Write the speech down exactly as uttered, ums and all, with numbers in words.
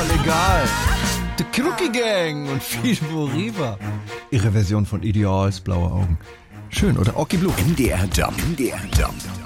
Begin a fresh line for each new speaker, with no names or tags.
legal. The Crookie Gang und Fido Riva. Ihre Version von Ideals Blaue Augen. Schön, oder? Oki Blue.
M D R Jump. M D R Jump.